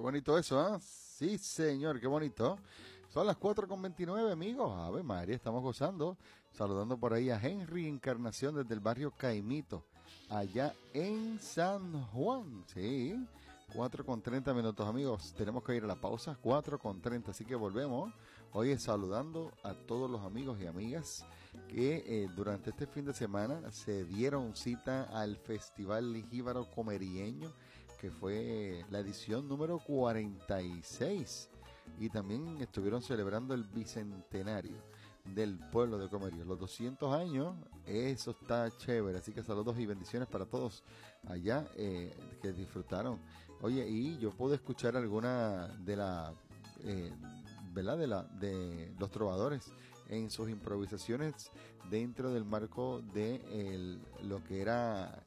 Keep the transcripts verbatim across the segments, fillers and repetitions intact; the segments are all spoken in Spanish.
bonito eso, ¿ah? ¿eh? Sí, señor, qué bonito. Son las cuatro con veintinueve, amigos. Ave María, estamos gozando. Saludando por ahí a Henry Encarnación desde el barrio Caimito, allá en San Juan. Sí, cuatro con treinta minutos, amigos. Tenemos que ir a la pausa, cuatro con treinta, así que volvemos. Hoy saludando a todos los amigos y amigas que eh, durante este fin de semana se dieron cita al Festival Jíbaro Comerieño, que fue la edición número cuarenta y seis. Y también estuvieron celebrando el bicentenario del pueblo de Comerío, los doscientos años. Eso está chévere, así que saludos y bendiciones para todos allá eh, que disfrutaron. Oye, y yo pude escuchar alguna de la eh, ¿verdad? de la de los trovadores en sus improvisaciones dentro del marco de el, lo que era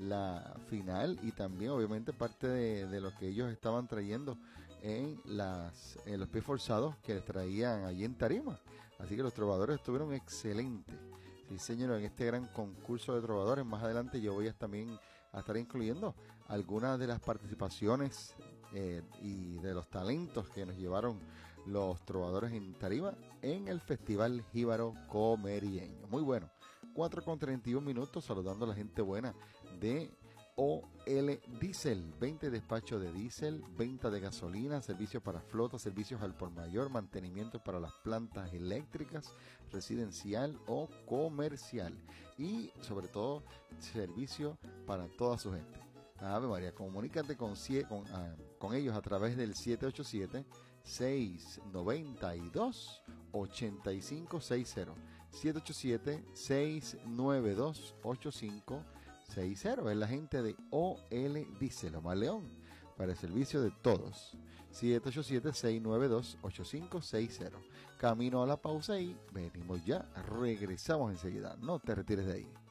la final, y también obviamente parte de, de lo que ellos estaban trayendo en las en los pies forzados que les traían allí en tarima. Así que los trovadores estuvieron excelentes. Sí, señor, en este gran concurso de trovadores. Más adelante yo voy a también a estar incluyendo algunas de las participaciones eh, y de los talentos que nos llevaron los trovadores en tarima en el Festival Jíbaro Comerieño. Muy bueno. cuatro con treinta y un minutos, saludando a la gente buena de O L Diesel, veinte despachos de diésel, venta de gasolina, servicios para flota, servicios al por mayor, mantenimiento para las plantas eléctricas, residencial o comercial, y sobre todo servicio para toda su gente. Ave María, comunícate con, con, uh, con ellos a través del siete ocho siete, seis nueve dos, ocho cinco seis cero. siete ocho siete, seis nueve dos, ocho cinco seis cero. Es la gente de O L Diesel, Omar León, para el servicio de todos. siete ocho siete, seis nueve dos, ocho cinco seis cero. Camino a la pausa y venimos ya. Regresamos enseguida. No te retires de ahí.